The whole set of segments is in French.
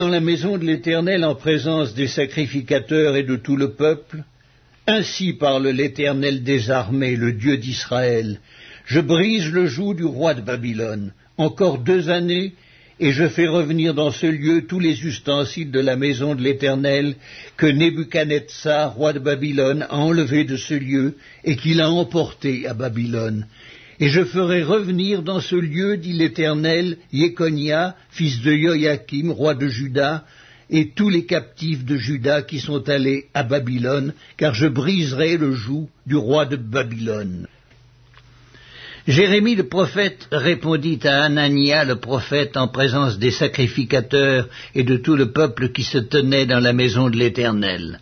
dans la maison de l'Éternel en présence des sacrificateurs et de tout le peuple. Ainsi parle l'Éternel des armées, le Dieu d'Israël. Je brise le joug du roi de Babylone. Encore 2 années, et je fais revenir dans ce lieu tous les ustensiles de la maison de l'Éternel que Nebuchadnezzar, roi de Babylone, a enlevés de ce lieu et qu'il a emportés à Babylone. Et je ferai revenir dans ce lieu, dit l'Éternel, Jéconia, fils de Joachim, roi de Juda, et tous les captifs de Juda qui sont allés à Babylone, car je briserai le joug du roi de Babylone. Jérémie le prophète répondit à Hanania le prophète en présence des sacrificateurs et de tout le peuple qui se tenait dans la maison de l'Éternel.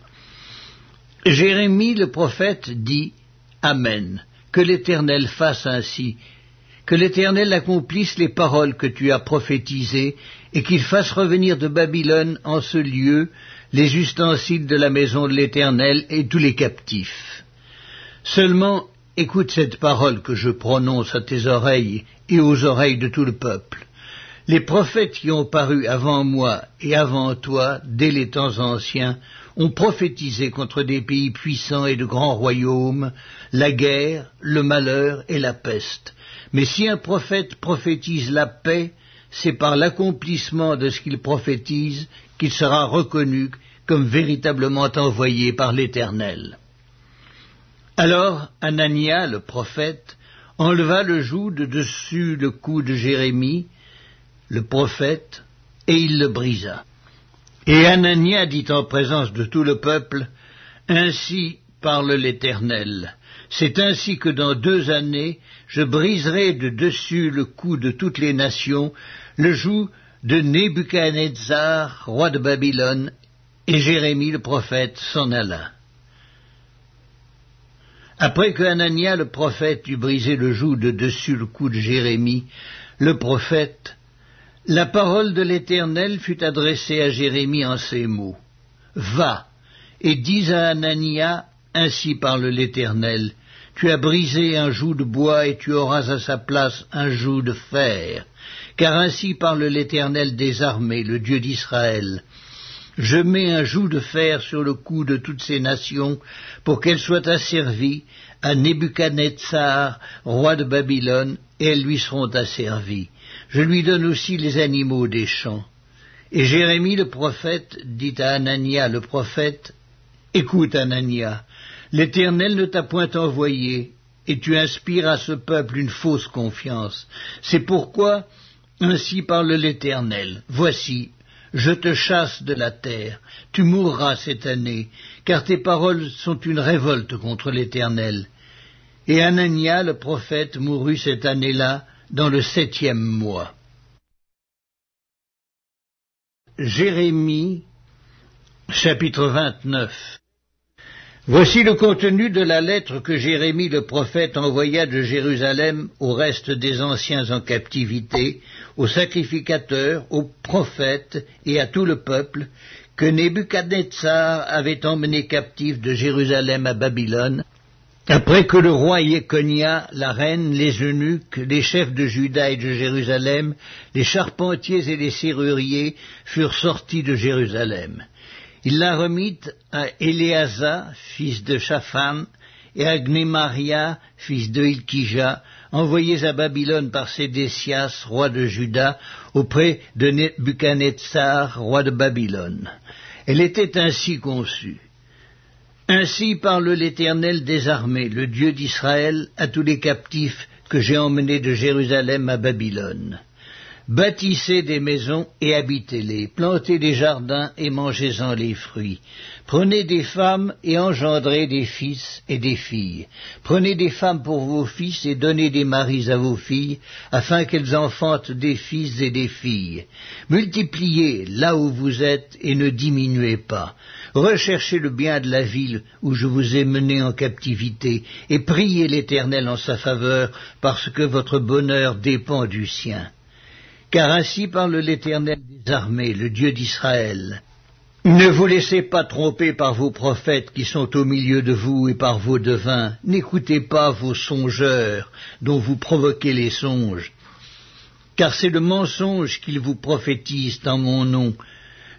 Jérémie le prophète dit « Amen ». Que l'Éternel fasse ainsi, que l'Éternel accomplisse les paroles que tu as prophétisées, et qu'il fasse revenir de Babylone en ce lieu les ustensiles de la maison de l'Éternel et tous les captifs. Seulement, écoute cette parole que je prononce à tes oreilles et aux oreilles de tout le peuple. Les prophètes qui ont paru avant moi et avant toi, dès les temps anciens, ont prophétisé contre des pays puissants et de grands royaumes, la guerre, le malheur et la peste. Mais si un prophète prophétise la paix, c'est par l'accomplissement de ce qu'il prophétise qu'il sera reconnu comme véritablement envoyé par l'Éternel. Alors Hanania, le prophète, enleva le joug de dessus le cou de Jérémie, le prophète, et il le brisa. Et Hanania dit en présence de tout le peuple, « Ainsi parle l'Éternel. C'est ainsi que dans 2 années, je briserai de dessus le cou de toutes les nations, le joug de Nebuchadnezzar, roi de Babylone, et Jérémie le prophète s'en alla. » Après que Hanania le prophète eut brisé le joug de dessus le cou de Jérémie, le prophète, la parole de l'Éternel fut adressée à Jérémie en ces mots. « Va, et dis à Hanania, ainsi parle l'Éternel, tu as brisé un joug de bois et tu auras à sa place un joug de fer, car ainsi parle l'Éternel des armées, le Dieu d'Israël. Je mets un joug de fer sur le cou de toutes ces nations pour qu'elles soient asservies à Nebuchadnezzar, roi de Babylone, et elles lui seront asservies. Je lui donne aussi les animaux des champs. » Et Jérémie le prophète dit à Hanania le prophète, « Écoute, Hanania, l'Éternel ne t'a point envoyé, et tu inspires à ce peuple une fausse confiance. C'est pourquoi, ainsi parle l'Éternel, voici, je te chasse de la terre, tu mourras cette année, car tes paroles sont une révolte contre l'Éternel. » Et Hanania le prophète mourut cette année-là, dans le 7e mois. Jérémie, chapitre 29. Voici le contenu de la lettre que Jérémie le prophète envoya de Jérusalem au reste des anciens en captivité, aux sacrificateurs, aux prophètes et à tout le peuple, que Nebuchadnezzar avait emmené captif de Jérusalem à Babylone, après que le roi Jéconia, la reine, les eunuques, les chefs de Juda et de Jérusalem, les charpentiers et les serruriers furent sortis de Jérusalem. Il la remit à Éléasa, fils de Shaphan, et à Gnémaria, fils de Hilkija, envoyés à Babylone par Sédécias, roi de Juda, auprès de Nebuchadnezzar, roi de Babylone. Elle était ainsi conçue. Ainsi parle l'Éternel des armées, le Dieu d'Israël, à tous les captifs que j'ai emmenés de Jérusalem à Babylone. Bâtissez des maisons et habitez-les, plantez des jardins et mangez-en les fruits. Prenez des femmes et engendrez des fils et des filles. Prenez des femmes pour vos fils et donnez des maris à vos filles, afin qu'elles enfantent des fils et des filles. Multipliez là où vous êtes et ne diminuez pas. Recherchez le bien de la ville où je vous ai mené en captivité, et priez l'Éternel en sa faveur, parce que votre bonheur dépend du sien. Car ainsi parle l'Éternel des armées, le Dieu d'Israël. Ne vous laissez pas tromper par vos prophètes qui sont au milieu de vous et par vos devins. N'écoutez pas vos songeurs dont vous provoquez les songes. Car c'est le mensonge qu'ils vous prophétisent en mon nom,